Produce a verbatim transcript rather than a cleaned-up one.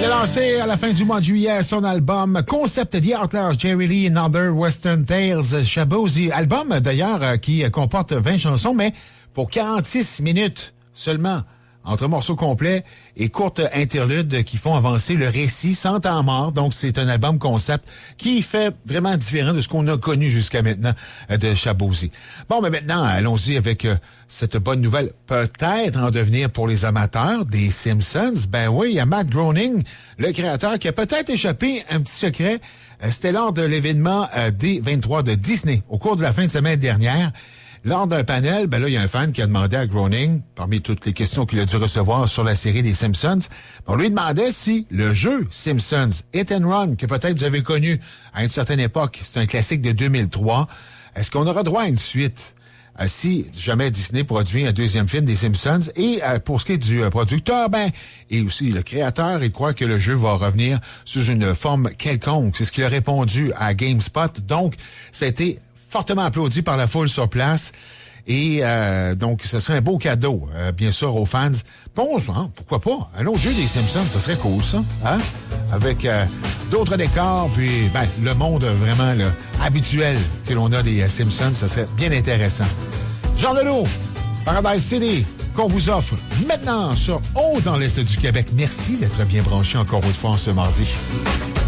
a lancé à la fin du mois de juillet son album Concept The Outlaws, Jerry Lee and Other Western Tales, Shabozy. Album d'ailleurs qui comporte vingt chansons, mais pour quarante-six minutes seulement. Entre morceaux complets et courtes interludes qui font avancer le récit sans temps mort. Donc, c'est un album concept qui fait vraiment différent de ce qu'on a connu jusqu'à maintenant de Shabozy. Bon, mais maintenant, allons-y avec euh, cette bonne nouvelle. Peut-être en devenir pour les amateurs des Simpsons. Ben oui, il y a Matt Groening, le créateur, qui a peut-être échappé un petit secret. Euh, c'était lors de l'événement euh, D vingt-trois de Disney, au cours de la fin de semaine dernière. Lors d'un panel, ben là, il y a un fan qui a demandé à Groening, parmi toutes les questions qu'il a dû recevoir sur la série des Simpsons, on lui demandait si le jeu Simpsons Hit and Run, que peut-être vous avez connu à une certaine époque, c'est un classique de deux mille trois, est-ce qu'on aura droit à une suite? Euh, si jamais Disney produit un deuxième film des Simpsons, et euh, pour ce qui est du euh, producteur, ben, et aussi le créateur, il croit que le jeu va revenir sous une forme quelconque. C'est ce qu'il a répondu à GameSpot. Donc, ça a été fortement applaudi par la foule sur place. Et euh, donc, ce serait un beau cadeau, euh, bien sûr, aux fans. Bon, hein, pourquoi pas? Un autre jeu des Simpsons, ça serait cool, ça. Hein? Avec euh, d'autres décors, puis ben, le monde vraiment là, habituel que l'on a des euh, Simpsons, ça serait bien intéressant. Jean Leloup, Paradise City, qu'on vous offre maintenant sur Haut dans l'Est du Québec. Merci d'être bien branché encore une fois en ce mardi.